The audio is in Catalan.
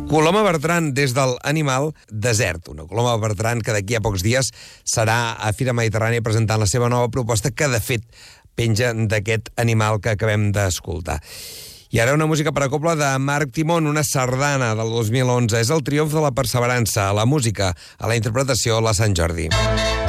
Coloma Bertran, des del Animal Desert. Una Coloma Bertran que d'aquí a pocs dies serà a Fira Mediterrània presentant la seva nova proposta, que de fet penja d'aquest animal que acabem d'escoltar. I ara una música per a cobla de Marc Timón, una sardana del 2011. És el triomf de la perseverança, a la música, a la interpretació, la Sant Jordi.